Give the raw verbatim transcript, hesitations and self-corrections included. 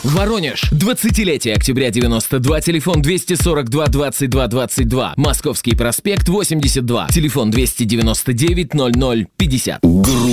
Воронеж. двадцатилетие октября девяносто два. Телефон двести сорок два двадцать два двадцать два. Московский проспект восемьдесят два. Телефон двести девяносто девять ноль ноль пятьдесят.